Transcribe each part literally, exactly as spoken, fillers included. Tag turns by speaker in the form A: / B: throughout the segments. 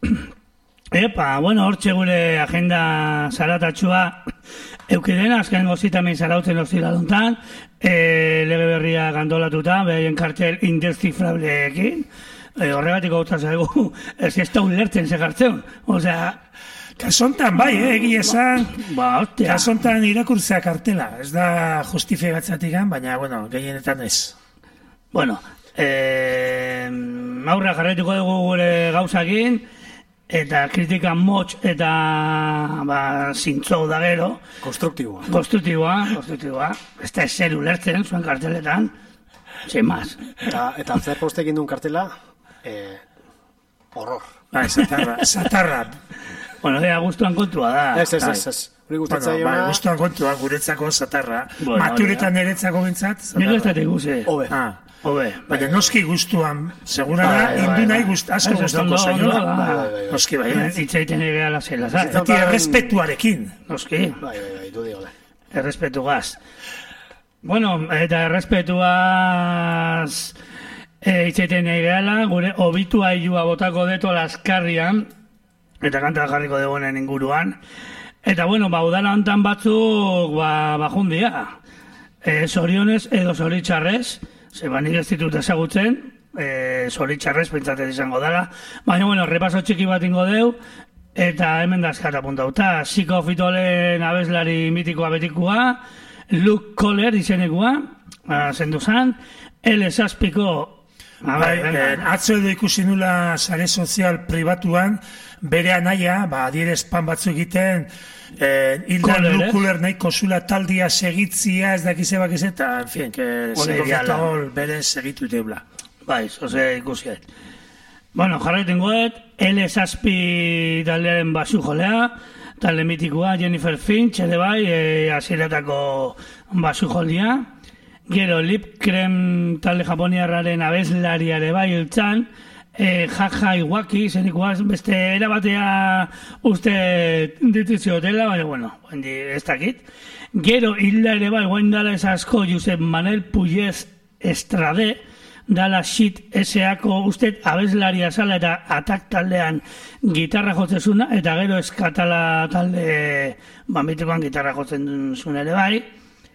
A: Epa, bueno, hortxe gure agenda zaratatxua eukidena, azken gozitamen zarautzen ostiraduntan, e, lege berria gandolatuta, behaien kartel indescifrableekin, e, horregatik gauta zaigu, ez ez da ulertzen zegartzen, osea...
B: Kasontan bai, eh, egia esan,
A: ba, ostia.
B: Kasontan irakurtzea kartela, ez da justifigatzatik, baina, bueno, gehienetan ez.
A: Bueno, e, aurra jarretuko dugu gure gauzakin, eta kritika motx eta ba, zintzou da gero.
C: Konstruktiboa.
A: Konstruktiboa, konstruktiboa. Ez da ezer ulertzen, zuen karteletan, sin más.
C: Eta, eta zer postekin duen kartela, eh, horror.
B: Bai, satarra, satarra.
A: Bueno, ea guztuan kontua da.
C: Ez, ez, ez, ez. Hori gustatzen
B: Bueno, bai, guztuan kontua, guretzako satarra.
A: Bueno,
B: Maturetan eretzako bintzat,
A: Nire ez
B: satarra.
A: dati guze.
C: Hobe.
B: Ah.
A: Hobe.
B: Baina noski guztuan, segura da,
A: Bai, bai,
B: indu nahi
A: bai.
B: gust, asko
A: Ez, ez,
B: gustako
A: ondo,
B: zaiola.
A: ondo,
C: Bai, bai, bai.
B: Noski bai, eh?
A: Itzaiten ere ala zela, zara.
B: Beti errespetuarekin.
A: Noski,
C: Bai, bai, bai, du digole.
A: errespetu gaz. Bueno, eta errespetuaz e, itzaiten nahi gehala, gure obitua ilua botako deto laskarrian, eta kanta jarriko degonen inguruan. Eta bueno, ba, udala hontan batzuk, ba, bajundia. E, zorionez edo zoritxarrez, zeba nik ez ditut ezagutzen, e, zoritxarrez pentsatzen izango dela. Baina, bueno, repaso txiki bat ingo deu, eta hemen dazkat apuntauta. Ziko Fitolen abeslari mitikoa betikoa, Luke Kohler izenekua, zendu zan, L zazpiko...
B: Bai, eh, atzo edo ikusi nula sare sozial pribatuan, bere anaia, ba, adierespan batzu egiten, eh, Hilda Lukuler nahiko zula taldia segitzia, ez dakize bakiz eta, en fin, que Ziko Fitol bere segitu deula.
A: Bai, zoze ikusiet. Bueno, jarraiten goet, L zazpi taldearen basu jolea, talde mitikoa, Jennifer Finch, ere bai, e, asiratako basu jolia. Gero, Lip Krem talde japoniarraren abeslariare bai hiltzan, e, Jaja Iwaki, zenikoaz, beste erabatea uste dituzio hotela, baina, bueno, hendi ez dakit. Gero, hilda ere bai, guain dala ez asko, Josep Manel Puyez Estrade, dala shit eseako uste abeslaria zala eta atak taldean gitarra jotzezuna, eta gero eskatala talde bambitikoan gitarra jotzen zuen ere bai.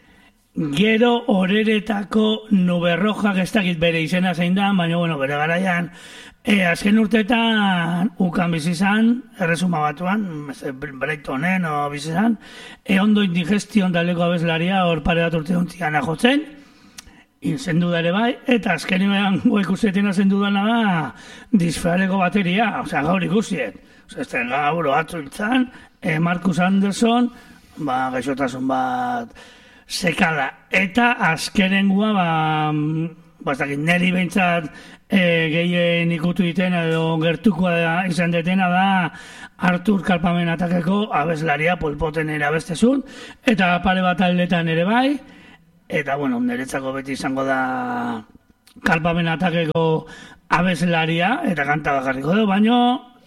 A: Gero horeretako Nuberrojak ez dakit bere izena zein da, baina bueno, bere garaian e, azken urteetan ukan bizizan, erresuma batuan, Braytonen o bizizan, e, ondo indigestion taleko abeslaria hor pare bat urte hontzian ajotzen, zendu ere bai, eta azkenean goek ustetina zendu dana da disfrareko bateria, osea gaur ikusiet. Osea, ez den gaur atzu hiltzan, e, Marcus Anderson, ba, gaixotasun bat sekala. Eta azkenengua, ba, ba ez dakit, neri behintzat e, gehien ikutu ditena edo gertukoa izan detena da Artur Kalpamen atakeko abeslaria polpoten ere abestezun, eta pare bat aldetan ere bai, eta, bueno, niretzako beti izango da Kalpamen atakeko abeslaria, eta kanta bakarriko du, baino...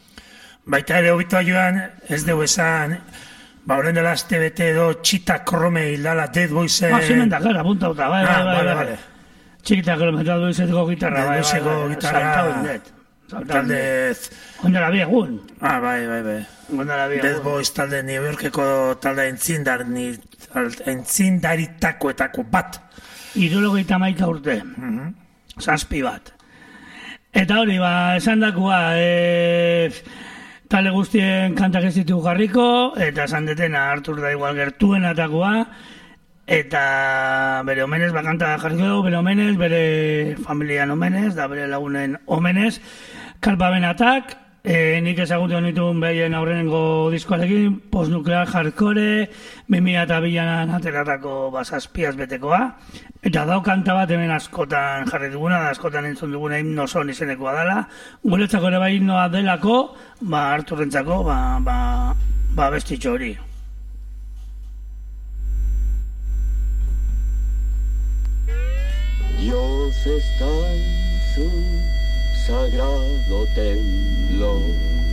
B: Baita ere hobitua joan, ez dugu esan, ba, horren dela azte bete edo Txita Krome hildala Dead Boysen...
A: Ah, zimen da, gara, puntauta, bai, bai, bai, bai. Txita Krome, Dead Boyseteko gitarra, bai, bai, bai, saltau indet.
B: Talde...
A: Gondela bi egun.
B: Ah, bai, bai, bai.
A: Gondela bi egun.
B: Dead Boys talde New Yorkeko talde entzindar, ni, entzindaritakoetako bat.
A: Irologeita maika urte.
B: Mm-hmm.
A: Zazpi bat. Eta hori, ba, esan dakua, e, talde guztien kantak ez ditu jarriko, eta esan detena Artur da igual gertuenatakoa, eta bere omenez, ba, kanta jarriko dugu, bere omenez, bere familian omenez, da bere lagunen omenez, Kalpamen atak, e, nik ezagutu honitun behien aurrenengo diskoarekin, postnuklear hardcore, bimila eta bilanan ateratako basazpiaz betekoa, eta dau kanta bat hemen askotan jarri duguna, da askotan entzun duguna himno son izenekoa dela, guretzako ere bai himnoa delako, ba Arturrentzako, ba, ba, ba bestitxo hori.
D: Dios está en su sagrado templo.